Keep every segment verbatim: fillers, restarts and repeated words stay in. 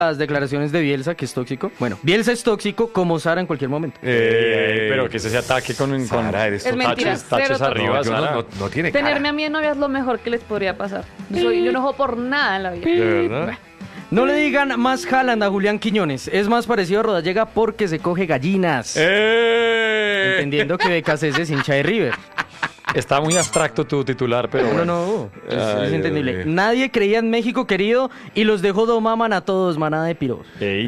las declaraciones de Bielsa, que es tóxico. Bueno, Bielsa es tóxico como Sara en cualquier momento. Eh, pero que ese ataque con, con Sara, eres Es mentira, taches, taches cero arriba, No, yo Sara. no, no, no tiene Tenerme cara. a mí de novia es lo mejor que les podría pasar. Yo, soy, yo no juego por nada en la vida. ¿De verdad? No le digan más Haaland a Julián Quiñones. Es más parecido a Rodallega porque se coge gallinas. ¡Eh! Entendiendo que Becasés es hincha de River. Está muy abstracto tu titular, pero No, bueno. no, es, Ay, es entendible. Dios mío. Nadie creía en México querido y los dejó domaman a todos, manada de piros. Ey.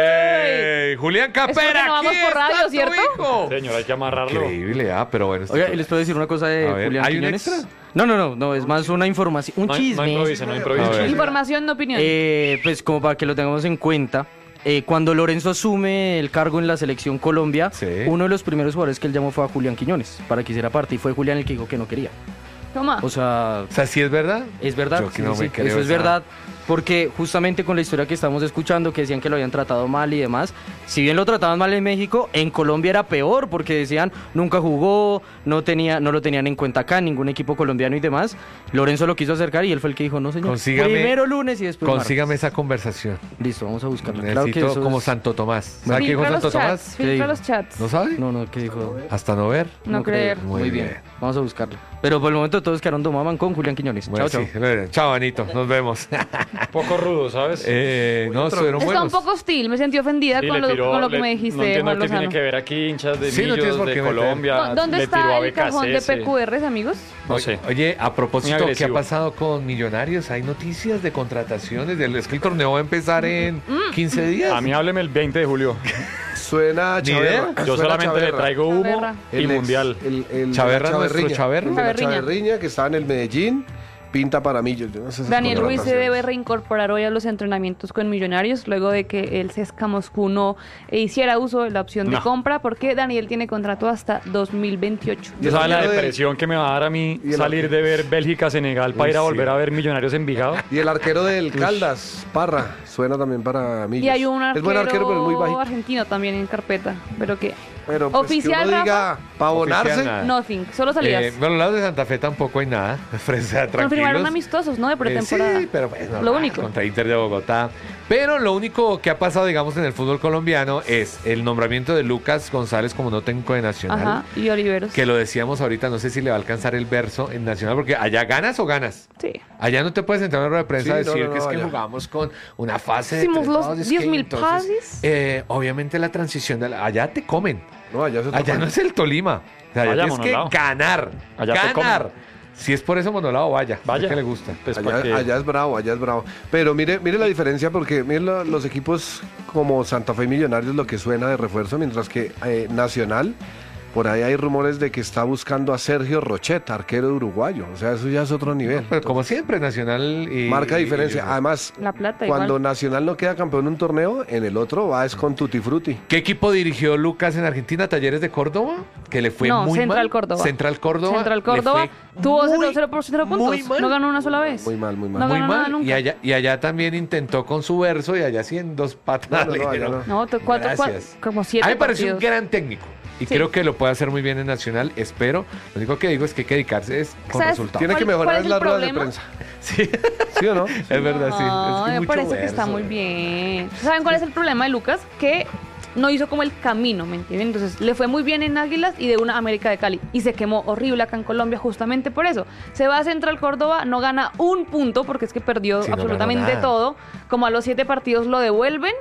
¡Ey! Julián Capera, Es porque no vamos aquí por radio, está tu ¿cierto? hijo. Señor, hay que amarrarlo. Increíble, ah, pero bueno. Oiga, ¿y les puedo decir una cosa de A ver, Julián ¿hay un Quiñones? extra? No, no, no, no, es más una información, un No, chisme. no improvisa, no A improvisa. ver. Información, no opinión. Eh, pues como para que lo tengamos en cuenta, eh, cuando Lorenzo asume el cargo en la selección Colombia, Sí. uno de los primeros jugadores que él llamó fue a Julián Quiñones para que hiciera parte y fue Julián el que dijo que no quería. Toma. O sea, O sea, ¿sí es verdad? es verdad, Yo que sí, no sí, me sí, creo eso es esa- verdad, porque justamente con la historia que estamos escuchando, que decían que lo habían tratado mal y demás, si bien lo trataban mal en México, en Colombia era peor, porque decían nunca jugó, no tenía, no lo tenían en cuenta acá, ningún equipo colombiano y demás. Lorenzo lo quiso acercar y él fue el que dijo, no señor, Consígame- primero lunes y después Consígame martes. esa conversación. Listo, vamos a buscarla. Necesito Claro que eso como es- Santo Tomás. ¿Sabe qué dijo Filtra Santo los Tomás? chats. ¿Qué Filtra dijo? los chats. ¿No sabe? No, no, ¿qué dijo? Hasta no ver. No creer. Muy, Muy bien. bien. Vamos a buscarlo. Pero por el momento todos quedaron domaban con Julián Quiñones. Bueno, chao, sí. chao. Bueno, chao, Anito. Nos vemos. Poco rudo, ¿sabes? eh, no, estuvieron Está buenos. un poco hostil, me sentí ofendida Sí, con, le lo, tiró, con lo que le- me dijiste, No entiendo Juan qué tiene Lozano. que ver aquí hinchas de Sí, no tienes Millos, por de qué meter. Colombia. ¿Dónde le está tiró a el cajón de Becasese. P Q Rs, amigos? No sé. Oye, a propósito, Muy ¿qué ha agresivo. pasado con Millonarios? Hay noticias de contrataciones. del- Es que el torneo va a empezar en Mm. quince días. A mí hábleme el veinte de julio. Suena Ni Chaverra. idea. Yo Suena solamente le Chaverra. traigo humo Chaverra. y El ex- mundial. El, el Chaverra, de la nuestro Chaverriña. Chaverra. El de la Chaverriña. Chaverriña, que estaba en el Medellín, pinta para Millos. Yo no sé esas Daniel Ruiz se contrataciones. debe reincorporar hoy a los entrenamientos con Millonarios luego de que el Cesca Moscú no eh, hiciera uso de la opción de No. compra porque Daniel tiene contrato hasta dos mil veintiocho. Y el ¿Sabes la arquero de- depresión que me va a dar a mí y el salir arquero- de ver Bélgica-Senegal para Uy, ir a sí. volver a ver Millonarios Envigado? Y el arquero del Caldas, Parra, suena también para Millos. Y hay un es buen arquero, pero es muy bajito. argentino también en carpeta, pero que Pero pues, Oficial, que uno diga, Rafa. para abonarse. Oficial, nada. nothing, solo salidas. Eh, bueno, al lado de Santa Fe tampoco hay nada. Frente a Confirmaron tranquilos. amistosos, ¿no? De Eh, pretemporada. sí, pero pues, normal, Lo único. contra Inter de Bogotá. Pero lo único que ha pasado, digamos, en el fútbol colombiano es el nombramiento de Lucas González como no técnico de Nacional. Ajá, y Oliveros. Que lo decíamos ahorita, no sé si le va a alcanzar el verso en Nacional, porque allá ganas o ganas. Sí. Allá no te puedes entrar en una rueda de prensa Sí, a no, decir no, que es no, que allá. jugamos con una fase de Hicimos tres los fases, diez que mil entonces, pases. eh, obviamente la transición de la- allá te comen. No, allá es otro Allá no país. es el Tolima. O sea, allá Vaya, tienes que Monolao. ganar. Allá te ganar. comen. Si es por eso Monolao, vaya. Vaya. Que le gusta. Pues para Allá, que... allá es bravo, allá es bravo. Pero mire, mire la diferencia porque mire lo- los equipos como Santa Fe y Millonarios lo que suena de refuerzo, mientras que eh, Nacional, por ahí hay rumores de que está buscando a Sergio Rochet, arquero de uruguayo. O sea, eso ya es otro nivel. Pero como siempre, Nacional y... Marca y- diferencia. y- Además, La plata cuando igual. Nacional no queda campeón en un torneo, en el otro va es con Tutti Frutti. ¿Qué equipo dirigió Lucas en Argentina? ¿Talleres de Córdoba? Que le fue No, muy Central mal. Córdoba. Central Córdoba. Central le Córdoba fue tuvo muy, cero, cero por cero puntos. muy mal. No ganó una sola vez. Muy mal, muy mal. No muy ganó nada mal. nunca. Y allá, y allá también intentó con su verso y allá sí en dos patas. No, no, le no, allá dijeron, no. No, te- cuatro, Gracias. cuatro- como siete A mí me parece un partidos. gran técnico. Y Sí. creo que lo puede hacer muy bien en Nacional, espero. Lo único que digo es que hay que dedicarse es con ¿Sabes? resultados. Tiene que ¿Cuál- mejorar cuál es las el ruedas de problema? prensa. Sí, ¿Sí o no? es verdad, sí. No, Es que me mucho parece que está verso. muy bien. ¿Saben cuál es el problema de Lucas? Que no hizo como el camino, ¿me entienden? Entonces le fue muy bien en Águilas y de una América de Cali. Y se quemó horrible acá en Colombia justamente por eso. Se va a Central Córdoba, no gana un punto porque es que perdió Sí, no ganó absolutamente nada. todo. Como a los siete partidos lo devuelven.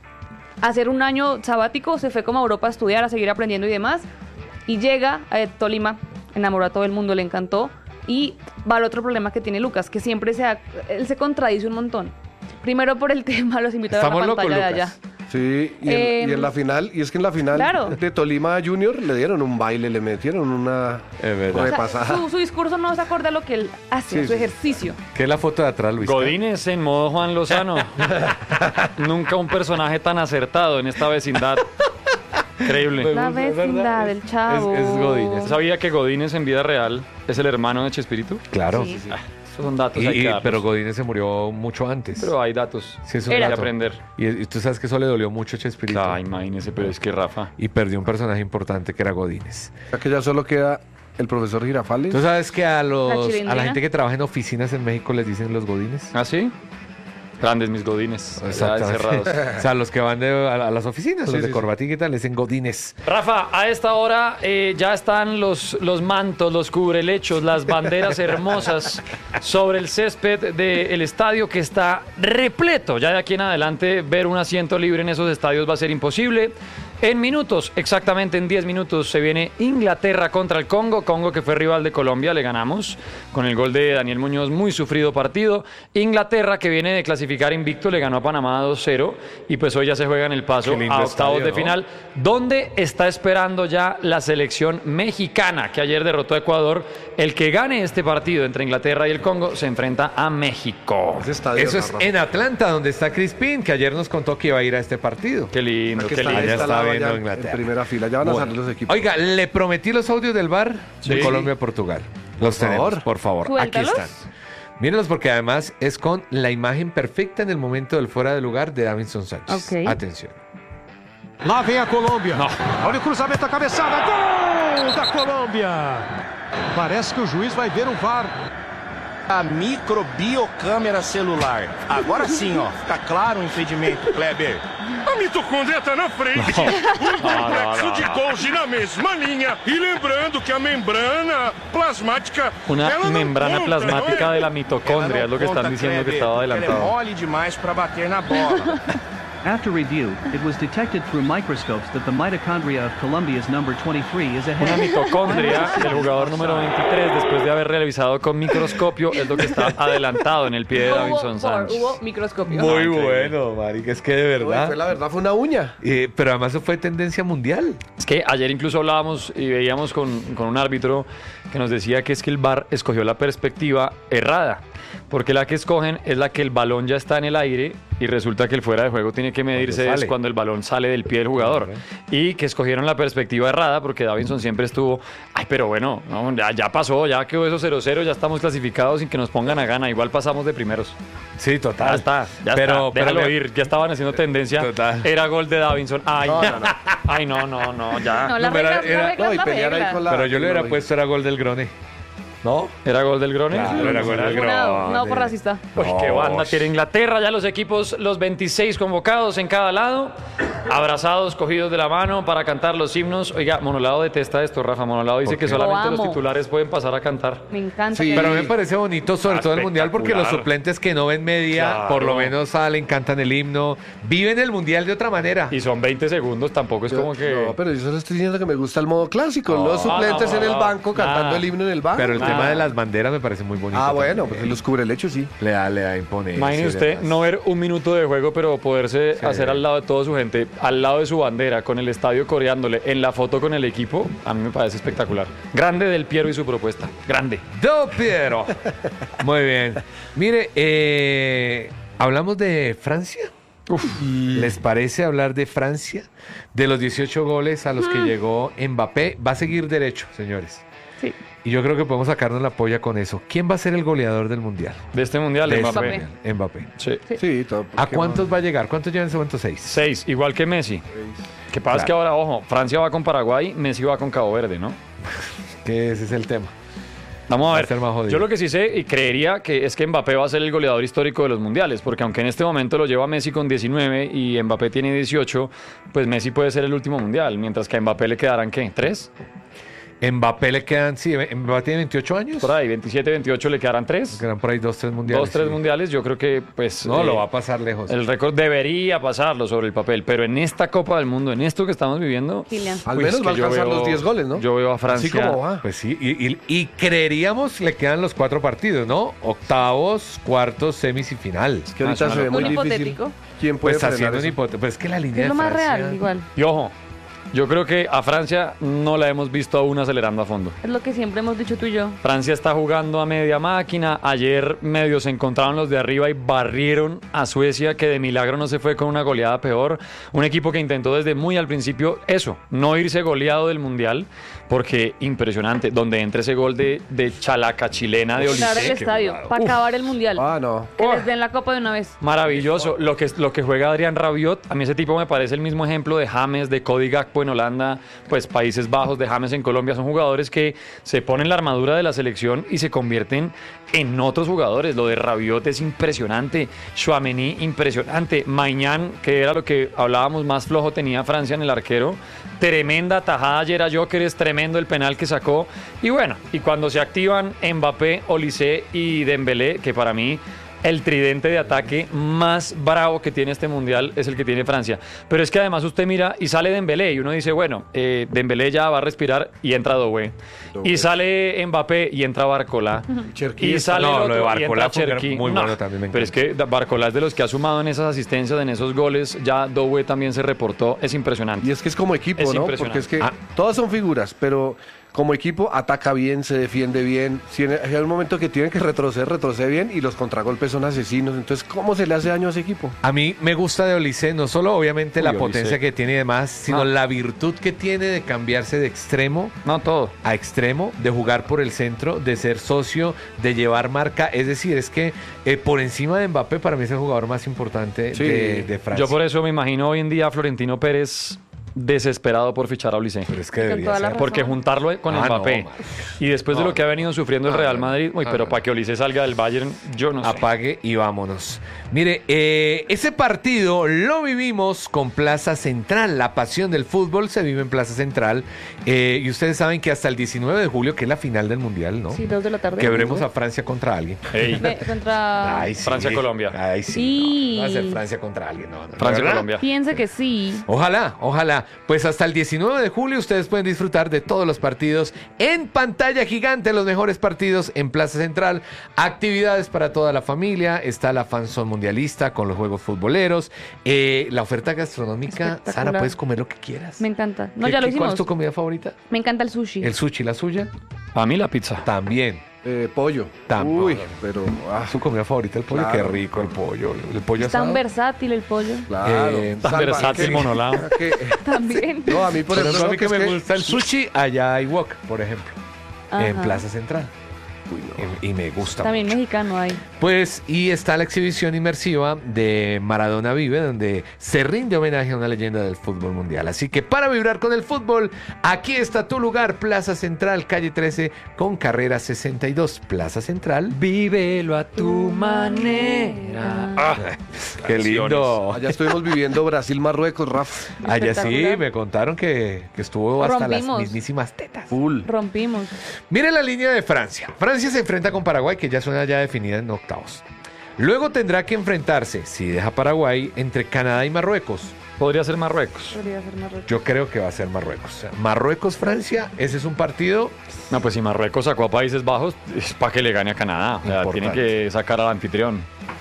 A hacer un año sabático, se fue como a Europa a estudiar, a seguir aprendiendo y demás. Y llega a Tolima, enamoró a todo el mundo, le encantó. Y va al otro problema que tiene Lucas, que siempre se ha- él se contradice un montón. Primero por el tema, los invito a ver la Estamos locos, pantalla de Lucas. allá. Sí, y, en, Em, y en la final, y es que en la final claro. de Tolima Junior le dieron un baile, le metieron una Es verdad. O sea, repasada. su, su discurso no se acorde a lo que él hace, Sí, su sí. ejercicio. ¿Qué es la foto de atrás, Luis? Godínez en modo Juan Lozano. Nunca un personaje tan acertado en esta vecindad. Increíble. La gusta, es vecindad verdad. del chavo. Es- es Godínez. ¿Sabía que Godínez en vida real es el hermano de Chespirito? Claro. Sí. Ah, esos son datos, Y- hay que y- darlos. pero Godínez se murió mucho antes. Pero hay datos. Sí, es un Era. Hay que dato. aprender. Y, y tú sabes que eso le dolió mucho a Chespirito. Ah, imagínese, pero es que Rafa. Y perdió un personaje importante que era Godínez. O sea que ya solo queda el profesor Girafales. ¿Tú sabes que a La los a chilindrina. la gente que trabaja en oficinas en México les dicen los Godines? ¿Ah, sí? Grandes mis godines. Ya Exactamente. encerrados. O sea, los que van de- a, a las oficinas, Sí, los de sí, corbatín y tal, les dicen godines. Rafa, a esta hora eh, ya están los, los mantos, los cubrelechos, las banderas hermosas sobre el césped del estadio que está repleto. Ya de aquí en adelante ver un asiento libre en esos estadios va a ser imposible. En minutos, exactamente en diez minutos, se viene Inglaterra contra el Congo. Congo que fue rival de Colombia, le ganamos con el gol de Daniel Muñoz, muy sufrido partido. Inglaterra que viene de clasificar invicto, le ganó a Panamá dos cero y pues hoy ya se juega en el paso Qué lindo a octavos estadio, de ¿no? final, donde está esperando ya la selección mexicana que ayer derrotó a Ecuador. El que gane este partido entre Inglaterra y el Congo se enfrenta a México. Ese estadio, Eso es Rafa. en Atlanta, donde está Crispín, que ayer nos contó que iba a ir a este partido. Qué lindo, Aquí qué está, lindo. Allá está instalado viendo allá Inglaterra. en primera fila. Ya van a Bueno. salir los equipos. Oiga, le prometí los audios del bar de Sí. Colombia-Portugal. Los Por tenemos, favor. por favor. Aquí Suéltalos. están. Mírenlos porque además es con la imagen perfecta en el momento del fuera de lugar de Davinson Sánchez. Ok. Atención. Lá vem a Colômbia. Não. Olha o cruzamento, a cabeçada. Gol da Colômbia. Parece que o juiz vai ver o V A R. A microbiocâmera celular. Agora sim, ó. Fica claro o impedimento, Kleber. A mitocôndria tá na frente. Um complexo de Golgi na mesma linha. E lembrando que a membrana plasmática. Una ela não membrana conta, plasmática não é? de la mitocondria, Ela es não lo que están conta, diciendo que Kleber, estaba porque ela é adelantado. mole demais para bater na bola. After review, it was detected through microscopes that the mitochondria of Colombia's number twenty-three is Una ahead. mitocondria del jugador número veintitrés, después de haber revisado con microscopio, es lo que está adelantado en el pie de Hubo, Davinson por- Sánchez. hubo microscopio. Muy increíble. bueno, marica, es que de Uy, verdad. fue la verdad, fue una uña. Eh, pero además eso fue tendencia mundial. Es que ayer incluso hablábamos y veíamos con, con un árbitro que nos decía que es que el V A R escogió la perspectiva errada, porque la que escogen es la que el balón ya está en el aire y resulta que el fuera de juego tiene que medirse Cuando es sale. cuando el balón sale del pie del jugador. Y que escogieron la perspectiva errada porque Davinson siempre estuvo, ay, pero bueno, no, ya, ya pasó, ya quedó eso cero cero, ya estamos clasificados sin que nos pongan a gana, igual pasamos de primeros. Sí, total. Ya está, ya pero, está, déjalo pero, ir, ya estaban haciendo tendencia, Total. era gol de Davinson, ay, No, no, no. ay, no, no, no, ya. No, la No, pero regla, era- la regla No, es y la pelear ahí regla. con la. pero yo le hubiera tecnología. puesto era gol del Grone. ¿No? ¿Era gol del Grone? Claro, era gol del Una, Grone. una por racista. Uy, qué No, banda sh- tiene Inglaterra, ya los equipos, los veintiséis convocados en cada lado, abrazados, cogidos de la mano para cantar los himnos. Oiga, Monolado detesta esto, Rafa. Monolado dice ¿Por que qué? solamente Lo los amo. titulares pueden pasar a cantar. Me encanta. Sí. que- Pero a mí me parece bonito, sobre Ah, todo el Mundial, porque los espectacular. suplentes que no ven media, Claro. por lo menos salen, cantan el himno, viven el Mundial de otra manera. Y son veinte segundos, tampoco es Yo- como que... No, pero yo solo estoy diciendo que me gusta el modo clásico. No, los suplentes no, en el no, banco nada. cantando el himno en el banco. Pero el Ah. tema de las banderas me parece muy bonito. Ah, bueno, también. pues los cubrelechos sí. Le da, le da imponencia. Imagine y usted demás. no ver un minuto de juego, pero poderse Sí. hacer al lado de toda su gente, al lado de su bandera, con el estadio coreándole, en la foto con el equipo, a mí me parece espectacular. Grande Del Piero y su propuesta. Grande. Del Piero. Muy bien. Mire, eh, hablamos de Francia. ¿Les parece hablar de Francia? De los dieciocho goles a los que llegó Mbappé. Va a seguir derecho, señores. Sí. Y yo creo que podemos sacarnos la polla con eso. ¿Quién va a ser el goleador del Mundial? De este mundial, De este Mbappé. Mundial. Mbappé. Sí. Sí, todo. ¿A ¿qué cuántos va a llegar? ¿Cuántos llevan en ese momento? Seis. Seis, igual que Messi. Que pasa es que Claro. ahora, ojo, Francia va con Paraguay, Messi va con Cabo Verde, ¿no? Que ese es el tema. Vamos Va a a ver. estar más jodido. Yo lo que sí sé y creería que es que Mbappé va a ser el goleador histórico de los mundiales, porque aunque en este momento lo lleva Messi con diecinueve y Mbappé tiene dieciocho, pues Messi puede ser el último mundial, mientras que a Mbappé le quedarán, ¿qué? ¿Tres? Mbappé le quedan, sí, Mbappé tiene veintiocho años. Por ahí, veintisiete, veintiocho le quedarán tres. Quedan por ahí dos, tres mundiales. Dos, tres sí. mundiales, yo creo que pues... No, eh, lo va a pasar lejos. El récord debería pasarlo sobre el papel, pero en esta Copa del Mundo, en esto que estamos viviendo... Kylian. Al uy, menos es va a que yo alcanzar veo- los diez goles, ¿no? Yo veo a Francia... Así como va. Pues sí, y, y- y creeríamos le quedan los cuatro partidos, ¿no? Octavos, cuartos, semis y final. Que ahorita se ve muy Un difícil. hipotético. ¿Quién puede Pues frenar haciendo un eso? hipotético. Pues es que la línea Es de lo más Francia- real, igual. Y ojo, yo creo que a Francia no la hemos visto aún acelerando a fondo. Es lo que siempre hemos dicho tú y yo. Francia está jugando a media máquina. Ayer medio se encontraron los de arriba y barrieron a Suecia, que de milagro no se fue con una goleada peor. Un equipo que intentó desde muy al principio eso, no irse goleado del Mundial, porque impresionante, donde entra ese gol de, de chalaca chilena de Claro, el Olise. estadio, para acabar el mundial. Ah, no. Que les den la copa de una vez. Maravilloso. Lo que, lo que juega Adrián Rabiot, a mí ese tipo me parece el mismo ejemplo de James, de Cody Gakpo. Gakpo en Holanda, pues Países Bajos, de James en Colombia, son jugadores que se ponen la armadura de la selección y se convierten en otros jugadores. Lo de Rabiot es impresionante, Tchouaméni impresionante, Maignan, que era lo que hablábamos más flojo tenía Francia en el arquero, tremenda tajada ayer a Joker, es tremendo el penal que sacó, y bueno, y cuando se activan Mbappé, Olise y Dembélé, que para mí el tridente de ataque más bravo que tiene este mundial es el que tiene Francia. Pero es que además usted mira y sale Dembélé y uno dice, bueno, eh, Dembélé ya va a respirar y entra Doué. Y sale Mbappé y entra Barcola. Y sale no, el otro, lo de Barcola y entra Cherki. muy No, bueno también. Me pero es que Barcola es de los que ha sumado en esas asistencias, en esos goles. Ya Doué también se reportó. Es impresionante. Y es que es como equipo, Es ¿no? impresionante. Porque es que Ah. todas son figuras, pero como equipo ataca bien, se defiende bien. Si en- hay un momento que tienen que retroceder, retrocede bien y los contragolpes son asesinos. Entonces, ¿cómo se le hace daño a ese equipo? A mí me gusta de Olise, no solo obviamente Uy, la Olise. potencia que tiene y demás, sino Ah. la virtud que tiene de cambiarse de extremo No, todo. a extremo, de jugar por el centro, de ser socio, de llevar marca. Es decir, es que eh, por encima de Mbappé para mí es el jugador más importante Sí. de, de Francia. Yo por eso me imagino hoy en día a Florentino Pérez desesperado por fichar a Olise. Pero es que Con debería toda la ser. razón. Porque juntarlo con Ah, Mbappé no, man. y después de No, lo que ha venido sufriendo el no, Real no, Madrid, uy, no, pero no. para que Olise salga del Bayern, yo no sé. Apague y vámonos. Mire, eh, ese partido lo vivimos con Plaza Central. La pasión del fútbol se vive en Plaza Central. Eh, y ustedes saben que hasta el diecinueve de julio, que es la final del Mundial, ¿no? Sí, dos de la tarde. Quebremos a Francia contra alguien. Ey, Ve, contra... Ay, sí. Francia-Colombia. Ay, sí. Sí. No, va a ser Francia contra alguien. No, no, ¿verdad? Francia-Colombia. Piense que sí. Ojalá, ojalá. Pues hasta el diecinueve de julio ustedes pueden disfrutar de todos los partidos en pantalla gigante, los mejores partidos en Plaza Central. Actividades para toda la familia. Está la fanzone mundialista con los juegos futboleros. Eh, la oferta gastronómica. Espectacular. Sara, puedes comer lo que quieras. Me encanta. No, ¿Qué- ya lo qué- ¿Cuál hicimos. es tu comida favorita? Me encanta el sushi. El sushi, la suya. Para mí la pizza. También. Eh, pollo. Tam- Uy, pero... ah, Su comida favorita, el pollo. Claro. Qué rico el pollo. El pollo Es tan asado. versátil el pollo. claro. Eh, tan Salva, versátil, que- monolao. que- También. No, a mí por Por ejemplo, ejemplo, a mí que es me que- gusta el sushi, allá hay wok, por ejemplo. En Ajá. Plaza Central. Y, y me gusta También mucho. mexicano hay. Pues, y está la exhibición inmersiva de Maradona Vive, donde se rinde homenaje a una leyenda del fútbol mundial. Así que para vibrar con el fútbol, aquí está tu lugar, Plaza Central, calle trece, con carrera sesenta y dos. Plaza Central. Vívelo a tu manera. Ah, Qué lindo. Allá estuvimos viviendo Brasil-Marruecos, Raf. Allá sí, Espectacular. me contaron que, que estuvo hasta Rompimos. las mismísimas tetas. Full. Rompimos. Mire la línea de Francia. Francia se enfrenta con Paraguay, que ya suena ya definida en octavos. Luego tendrá que enfrentarse, si deja Paraguay, entre Canadá y Marruecos. podría ser Marruecos. Podría ser Marruecos. Yo creo que va a ser Marruecos. O sea, Marruecos-Francia, ese es un partido. No, pues si Marruecos sacó a Países Bajos, es para que le gane a Canadá. O sea, tiene Importante. que sacar al anfitrión.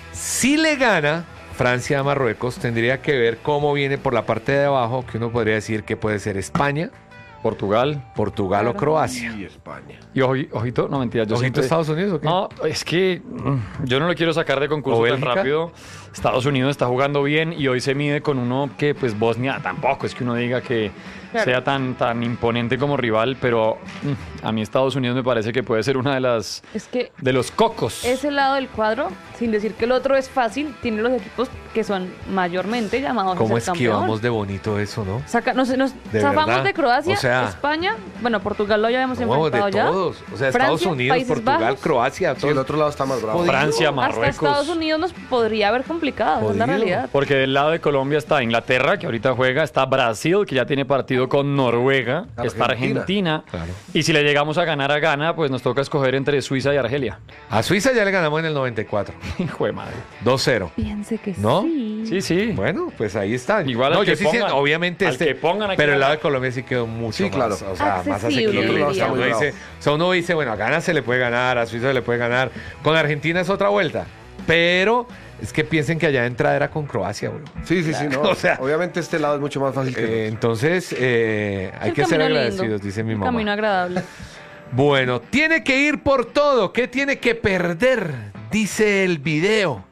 Si le gana Francia a Marruecos, tendría que ver cómo viene por la parte de abajo, que uno podría decir que puede ser España, Portugal. Portugal o Croacia. Y España. Y oji- ojito, no mentira. Yo ¿Ojito siempre- Estados Unidos o qué? No, es que mm, yo no lo quiero sacar de concurso ¿O tan Bélgica? rápido. Estados Unidos está jugando bien y hoy se mide con uno que, pues, Bosnia tampoco es que uno diga que Claro. sea tan, tan imponente como rival, pero mm, a mí Estados Unidos me parece que puede ser una de las Es que de los cocos. ese lado del cuadro, sin decir que el otro es fácil, tiene los equipos que son mayormente llamados ¿Cómo a ser esquivamos campeón. de bonito eso, no? Saca, nos nos ¿De zafamos verdad? de Croacia, O sea- España, bueno, Portugal lo ya hemos No, de enfrentado ya. todos. O sea, Francia, Estados Unidos, Países Portugal, Bajos. Croacia, Sí, todos. el otro lado está más bravo. Jodido. Francia, Hasta Marruecos. Estados Unidos nos podría haber complicado, esa es la Jodido. realidad. Porque del lado de Colombia está Inglaterra, que ahorita juega, está Brasil, que ya tiene partido con Noruega, está Argentina. Argentina. Claro. Y si le llegamos a ganar a Ghana, pues nos toca escoger entre Suiza y Argelia. A Suiza ya le ganamos en el noventa y cuatro. Hijo de madre. dos cero. Piense que ¿No? sí. Sí, sí. Bueno, pues ahí está. Igual no, al yo que sí pongan, siento, obviamente, al este, que pongan aquí pero el lado gana. de Colombia sí quedó mucho Sí, más, claro. o sea, más Accesible, asequible. diría. O sea, uno Muy dice, bravo. o sea, uno dice, bueno, a Ghana se le puede ganar, a Suiza se le puede ganar, con Argentina es otra vuelta, pero es que piensen que allá de entrada era con Croacia, bro. Sí, sí, sí, no. O sea- obviamente este lado es mucho más fácil que el Eh, otro. entonces, eh, hay El que ser camino lindo, agradecidos, dice mi un mamá. camino agradable. Bueno, tiene que ir por todo, ¿qué tiene que perder? Dice el video.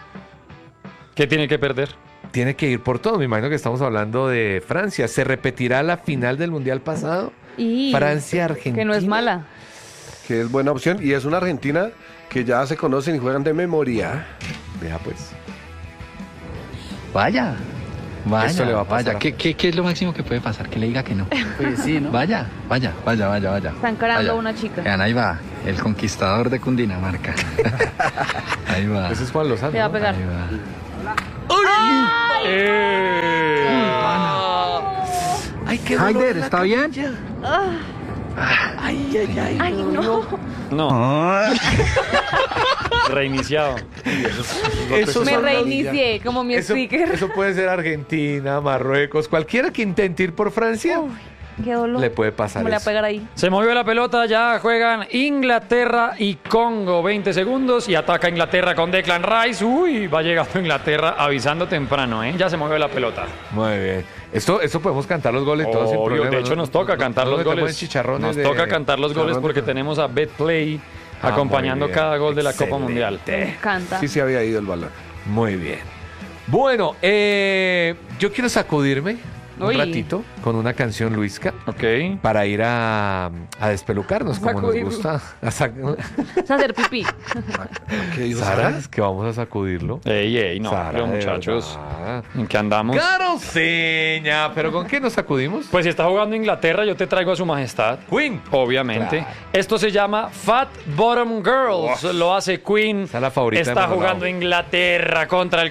¿Qué tiene que perder? Tiene que ir por todo. Me imagino que estamos hablando de Francia. ¿Se repetirá la final del Mundial pasado? Y Francia-Argentina. que no es mala. Que es buena opción. Y es una Argentina que ya se conocen y juegan de memoria. Vea pues. Vaya, Vaya, Esto le va a pasar vaya. a- ¿Qué, qué, ¿Qué es lo máximo que puede pasar? Que le diga que no. Pues sí, ¿no? Vaya, vaya, vaya, vaya, vaya. Está encarando Vaya. a una chica. Vean, ahí va, el conquistador de Cundinamarca. Ahí va. Ese es Juan Lozano. Le va a ¿no? pegar. Ahí va. Ay, qué Haider, ¿está bien? Ay, no. No. Reiniciado. Esos Me son los- reinicié como mi Eso, sticker. eso puede ser Argentina, Marruecos, cualquiera que intente ir por Francia, Uy, qué dolor. le puede pasar Me la eso. pegar ahí. Se movió la pelota, ya juegan Inglaterra y Congo. veinte segundos y ataca Inglaterra con Declan Rice. Uy, va llegando Inglaterra avisando temprano, ¿eh? Ya se movió la pelota. Muy bien. Esto, esto podemos cantar los goles todos sin Obvio, problema. de hecho ¿no? nos toca No- cantar no los metemos goles. en chicharrones Nos de- toca cantar los goles chicharrones porque de- tenemos a Betplay Ah, acompañando muy bien. cada gol de la Copa Excelente. Mundial. Me encanta. Sí se había ido el balón. Muy bien. Bueno, eh, yo quiero sacudirme un Uy. ratito con una canción luisca Ok. para ir a, a despelucarnos como nos Sacudirlo. gusta. A sac- Es hacer pipí. ¿Qué dijo Sara, Sara? es que vamos a sacudirlo. Ey, ey, no, Sara, pero de muchachos, verdad. ¿en qué andamos? Claro, seña. ¿Pero con qué nos sacudimos? Pues si está jugando Inglaterra, yo te traigo a su majestad. Queen. Obviamente. Claro. Esto se llama Fat Bottom Girls. Lo hace Queen. Esa es la favorita de Está Manolao. jugando Inglaterra contra el